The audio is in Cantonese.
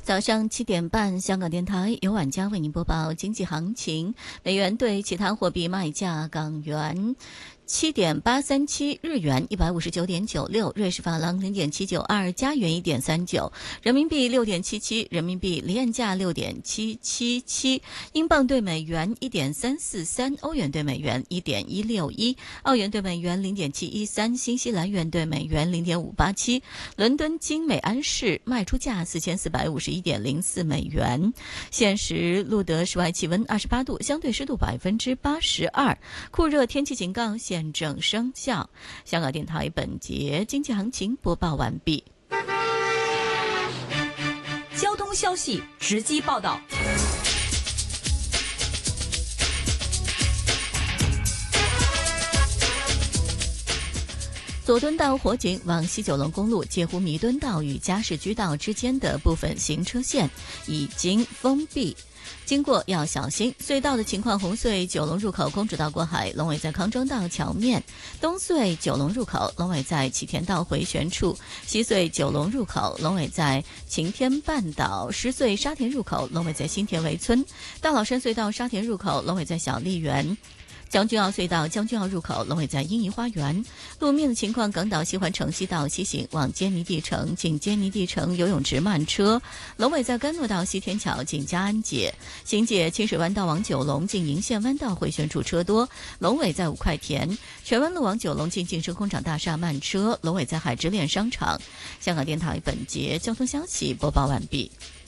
早上7点半，香港电台由晚家为您播报经济行情。美元对其他货币卖价：港元7.837，日元159.96，瑞士法郎0.792，加元1.39，人民币6.77，人民币离岸价6.777，英镑对美元1.343，欧元对美元1.161，澳元对美元0.713，新西兰元对美元0.587。伦敦金每安士卖出价4451.04美元。现时录得室外气温28度，相对湿度82%，酷热天气警告现正生效。香港电台本节经济行情播报完毕。 交通消息直击报道。 佐敦道火警往西九龙公路介乎弥敦道与加士居道之间的部分行车线已经封闭，经过要小心。隧道的情况：红隧九龙入口公主道过海，龙尾在康庄道桥面；东隧九龙入口，龙尾在启田道回旋处；西隧九龙入口，龙尾在晴天半岛；狮隧沙田入口，龙尾在新田围村；大老山隧道沙田入口，龙尾在小砾园；将军澳隧道将军澳入口，龙尾在英怡花园。路面的情况：港岛西环城西道西行往坚尼地城，近坚尼地城游泳池慢车；龙尾在甘诺道西天桥近嘉安街。新界清水湾道往九龙近银线湾道回旋处车多，龙尾在五块田。荃湾路往九龙近晋升工厂大厦慢车，龙尾在海之恋商场。香港电台本节交通消息播报完毕。